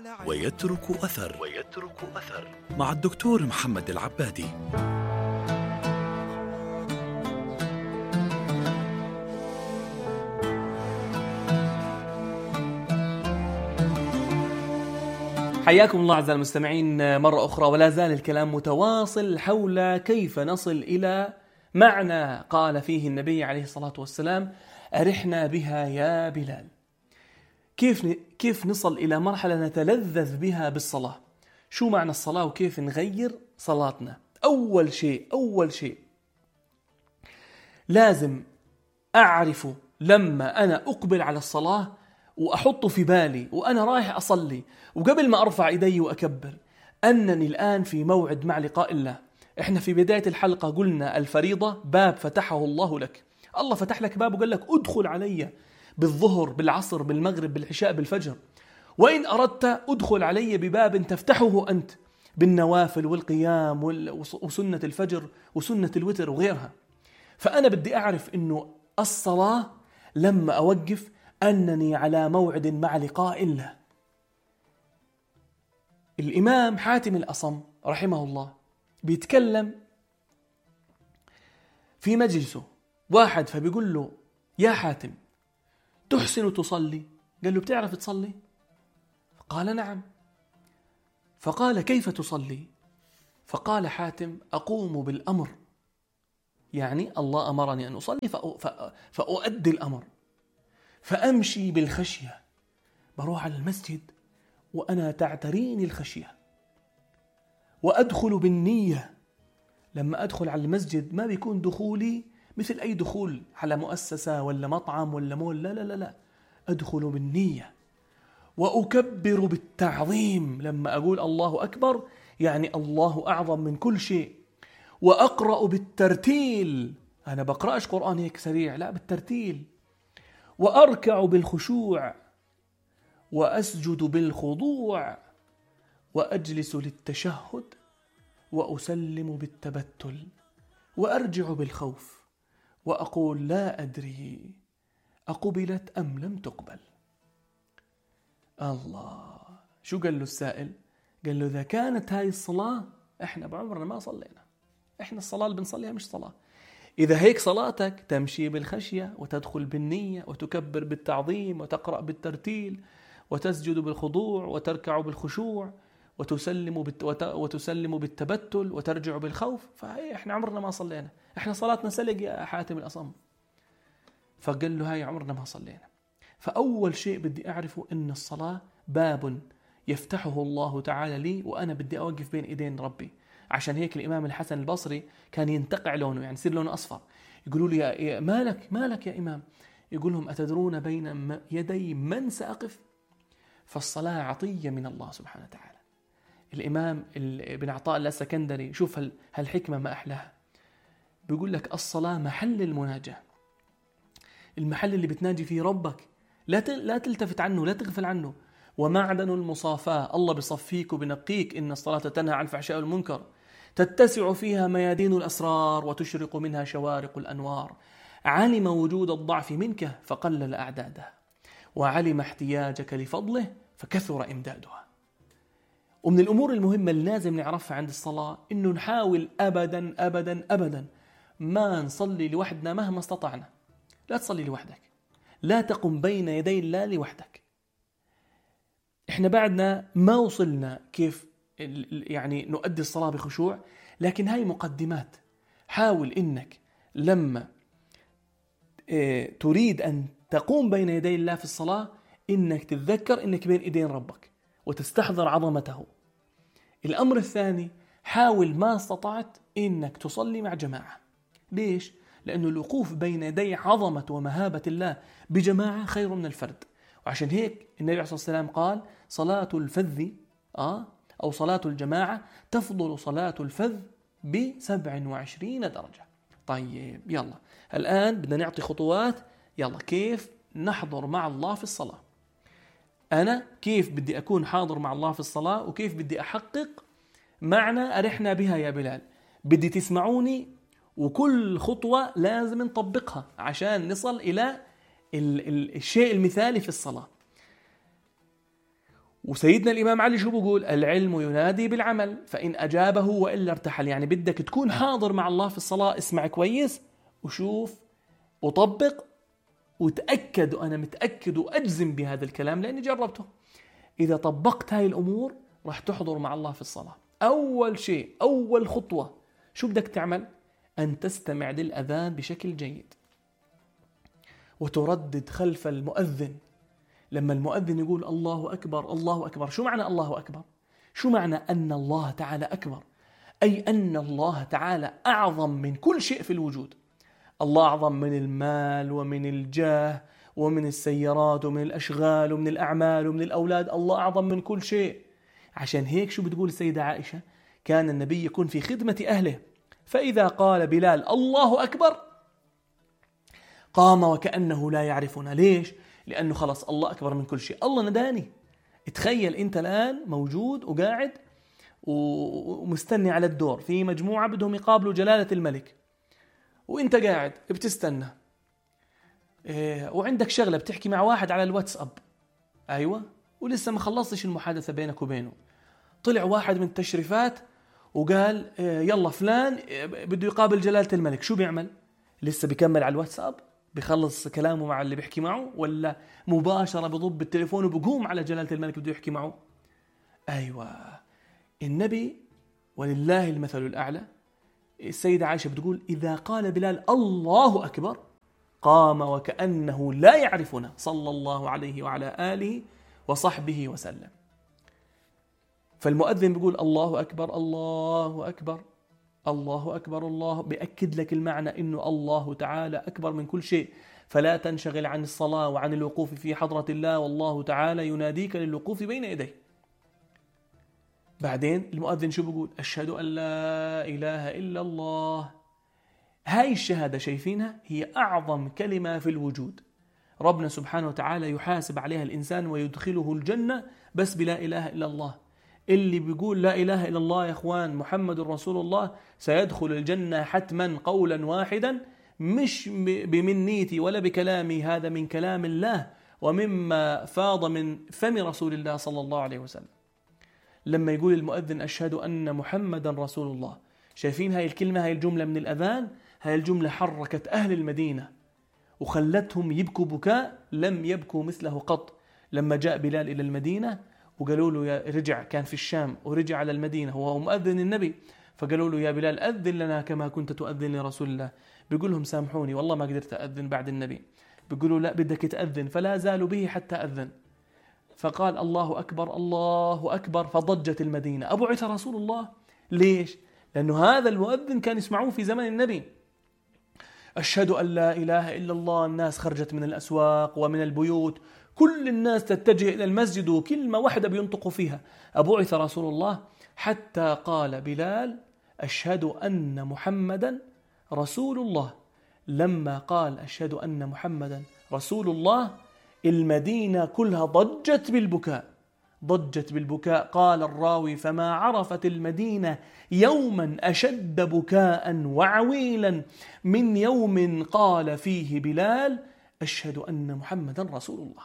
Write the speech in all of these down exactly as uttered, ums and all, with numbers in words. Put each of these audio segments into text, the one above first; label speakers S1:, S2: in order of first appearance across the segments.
S1: ويترك أثر ويترك أثر مع الدكتور محمد العبادي.
S2: حياكم الله أعزائي المستمعين مرة أخرى، ولا زال الكلام متواصل حول كيف نصل إلى معنى قال فيه النبي عليه الصلاة والسلام: أرحنا بها يا بلال. كيف كيف نصل إلى مرحلة نتلذذ بها بالصلاة؟ شو معنى الصلاة وكيف نغير صلاتنا؟ أول شيء أول شيء لازم أعرفه لما أنا أقبل على الصلاة وأحطه في بالي وأنا رايح أصلي، وقبل ما أرفع إيدي وأكبر، أنني الآن في موعد مع لقاء الله. إحنا في بداية الحلقة قلنا الفريضة باب فتحه الله لك. الله فتح لك باب وقال لك أدخل علي بالظهر بالعصر بالمغرب بالعشاء بالفجر، وإن أردت أدخل علي بباب تفتحه أنت بالنوافل والقيام وسنة الفجر وسنة الوتر وغيرها. فأنا بدي أعرف أنه الصلاة لما أوقف أنني على موعد مع لقاء الله. الإمام حاتم الأصم رحمه الله بيتكلم في مجلسه واحد، فبيقول له: يا حاتم، تحسن تصلي؟ قال له: بتعرف تصلي؟ قال: نعم. فقال: كيف تصلي؟ فقال حاتم: أقوم بالأمر، يعني الله أمرني أن أصلي فأؤدي الأمر، فأمشي بالخشية، بروح على المسجد وأنا تعتريني الخشية، وأدخل بالنية. لما أدخل على المسجد ما بيكون دخولي مثل أي دخول على مؤسسة ولا مطعم ولا مول، لا لا لا لا، أدخل بالنية. وأكبر بالتعظيم، لما أقول الله أكبر يعني الله أعظم من كل شيء. وأقرأ بالترتيل، أنا بقرأش قرآن هيك سريع، لا، بالترتيل. وأركع بالخشوع، وأسجد بالخضوع، وأجلس للتشهد، وأسلم بالتبتل، وأرجع بالخوف، وأقول: لا أدري أقبلت أم لم تقبل. الله، شو قال له السائل؟ قال له: إذا كانت هاي الصلاة إحنا بعمرنا ما صلينا، إحنا الصلاة اللي بنصليها مش صلاة. إذا هيك صلاتك تمشي بالخشية وتدخل بالنية وتكبر بالتعظيم وتقرأ بالترتيل وتسجد بالخضوع وتركع بالخشوع وتسلم بالت... وتسلم بالتبتل وترجع بالخوف، فهي إحنا عمرنا ما صلينا، إحنا صلاتنا سلق يا حاتم الأصم. فقال له: هاي عمرنا ما صلينا. فأول شيء بدي أعرفه إن الصلاة باب يفتحه الله تعالى لي، وأنا بدي أوقف بين إيدين ربي. عشان هيك الإمام الحسن البصري كان ينتقع لونه، يعني يصير لونه أصفر. يقولوا له: يا مالك مالك يا إمام؟ يقول لهم: أتدرون بين يدي من سأقف؟ فالصلاة عطية من الله سبحانه وتعالى. الإمام ابن عطاء السكندري، شوف هالحكمة ما أحلاها، بيقول لك: الصلاة محل المناجاة، المحل اللي بتناجي فيه ربك، لا لا تلتفت عنه، لا تغفل عنه. ومعدن المصافاة، الله بصفيك وبنقيك، إن الصلاة تنهى عن الفحشاء والمنكر، تتسع فيها ميادين الأسرار وتشرق منها شوارق الأنوار. علم وجود الضعف منك فقلل أعدادها، وعلم احتياجك لفضله فكثر إمدادها. ومن الأمور المهمة اللي لازم نعرفها عند الصلاة إنه نحاول أبدا أبدا أبدا ما نصلي لوحدنا مهما استطعنا. لا تصلي لوحدك، لا تقم بين يدي الله لوحدك. إحنا بعدنا ما وصلنا كيف يعني نؤدي الصلاة بخشوع، لكن هاي مقدمات. حاول إنك لما تريد أن تقوم بين يدي الله في الصلاة إنك تتذكر إنك بين إيدين ربك وتستحضر عظمته. الأمر الثاني، حاول ما استطعت إنك تصلي مع جماعة. ليش؟ لأنه الوقوف بين يدي عظمة ومهابة الله بجماعة خير من الفرد. وعشان هيك النبي عليه الصلاة والسلام قال: صلاة الفذ آه أو صلاة الجماعة تفضل صلاة الفذ بسبع وعشرين درجة. طيب يلا الآن بدنا نعطي خطوات، يلا كيف نحضر مع الله في الصلاة. أنا كيف بدي أكون حاضر مع الله في الصلاة وكيف بدي أحقق معنى أرحنا بها يا بلال. بدي تسمعوني، وكل خطوة لازم نطبقها عشان نصل إلى ال- ال- الشيء المثالي في الصلاة. وسيدنا الإمام علي شو بقول؟ العلم ينادي بالعمل فإن أجابه وإلا ارتحل. يعني بدك تكون حاضر مع الله في الصلاة، اسمع كويس وشوف وطبق وتأكد، وأنا متأكد وأجزم بهذا الكلام لأني جربته. إذا طبقت هاي الأمور راح تحضر مع الله في الصلاة. أول شيء، أول خطوة شو بدك تعمل؟ أن تستمع للأذان بشكل جيد وتردد خلف المؤذن. لما المؤذن يقول الله أكبر الله أكبر، شو معنى الله أكبر؟ شو معنى أن الله تعالى أكبر؟ أي أن الله تعالى أعظم من كل شيء في الوجود. الله أعظم من المال ومن الجاه ومن السيارات ومن الأشغال ومن الأعمال ومن الأولاد. الله أعظم من كل شيء. عشان هيك شو بتقول السيدة عائشة؟ كان النبي يكون في خدمة أهله، فإذا قال بلال الله أكبر قام وكأنه لا يعرفنا. ليش؟ لأنه خلص الله أكبر من كل شيء، الله نداني. تخيل أنت الآن موجود وقاعد ومستني على الدور في مجموعة بدهم يقابلوا جلالة الملك، وانت قاعد بتستنى إيه، وعندك شغلة بتحكي مع واحد على الواتساب، أيوة، ولسه ما خلصتش المحادثة بينك وبينه. طلع واحد من التشريفات وقال إيه يلا فلان إيه بده يقابل جلالة الملك. شو بيعمل؟ لسه بيكمل على الواتساب بيخلص كلامه مع اللي بيحكي معه، ولا مباشرة بضب التليفون وبقوم على جلالة الملك بده يحكي معه؟ أيوة. النبي ولله المثل الأعلى، السيدة عائشة بتقول إذا قال بلال الله أكبر قام وكأنه لا يعرفنا صلى الله عليه وعلى آله وصحبه وسلم. فالمؤذن بيقول الله أكبر الله أكبر الله أكبر الله، بأكد لك المعنى إنه الله تعالى أكبر من كل شيء، فلا تنشغل عن الصلاة وعن الوقوف في حضرة الله، والله تعالى يناديك للوقوف بين يديه. بعدين المؤذن شو بيقول؟ أشهد أن لا إله إلا الله. هاي الشهادة شايفينها هي أعظم كلمة في الوجود. ربنا سبحانه وتعالى يحاسب عليها الإنسان ويدخله الجنة بس بلا إله إلا الله. اللي بيقول لا إله إلا الله يا أخوان محمد رسول الله سيدخل الجنة حتما قولا واحدا، مش بمنيتي ولا بكلامي، هذا من كلام الله ومما فاض من فم رسول الله صلى الله عليه وسلم. لما يقول المؤذن أشهد أن محمدا رسول الله، شايفين هاي الكلمة، هاي الجملة من الأذان، هاي الجملة حركت أهل المدينة وخلتهم يبكوا بكاء لم يبكوا مثله قط. لما جاء بلال إلى المدينة وقالوا له يا رجع، كان في الشام ورجع على المدينة وهو مؤذن النبي، فقالوا له يا بلال أذن لنا كما كنت تؤذن لرسول الله. بيقول لهم سامحوني والله ما قدرت أذن بعد النبي. بيقولوا لا بدك تأذن، فلا زالوا به حتى أذن. فقال الله أكبر الله أكبر، فضجت المدينة أبعث رسول الله. ليش؟ لأنه هذا المؤذن كان يسمعوه في زمن النبي. أشهد أن لا إله إلا الله، الناس خرجت من الأسواق ومن البيوت، كل الناس تتجه إلى المسجد وكلمة واحدة بينطقوا فيها أبعث رسول الله، حتى قال بلال أشهد أن محمدا رسول الله. لما قال أشهد أن محمدا رسول الله المدينة كلها ضجت بالبكاء، ضجت بالبكاء. قال الراوي فما عرفت المدينة يوما أشد بكاء وعويلا من يوم قال فيه بلال أشهد أن محمدا رسول الله.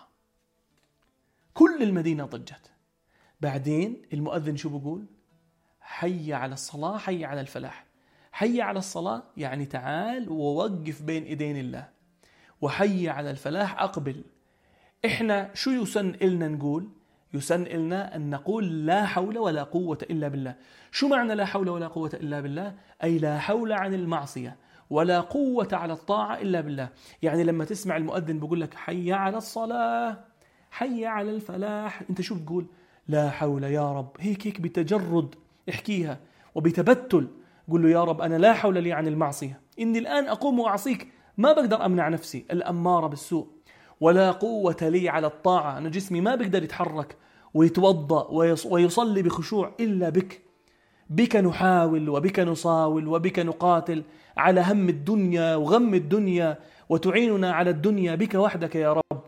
S2: كل المدينة ضجت. بعدين المؤذن شو بقول؟ حي على الصلاة حي على الفلاح. حي على الصلاة يعني تعال ووقف بين إيدين الله، وحي على الفلاح أقبل. إحنا شو يسن إلنا نقول؟ يسن إلنا أن نقول لا حول ولا قوة إلا بالله. شو معنى لا حول ولا قوة إلا بالله؟ أي لا حول عن المعصية ولا قوة على الطاعة إلا بالله. يعني لما تسمع المؤذن بقول لك حي على الصلاة حي على الفلاح، أنت شو بتقول؟ لا حول يا رب، هيك هيك بتجرد احكيها وبتبتل. قل له يا رب أنا لا حول لي عن المعصية، إني الآن أقوم وأعصيك ما بقدر أمنع نفسي الأمارة بالسوء، ولا قوة لي على الطاعة، أنا جسمي ما بقدر يتحرك ويتوضأ ويصلي بخشوع إلا بك. بك نحاول وبك نصاول وبك نقاتل على هم الدنيا وغم الدنيا، وتعيننا على الدنيا بك وحدك يا رب.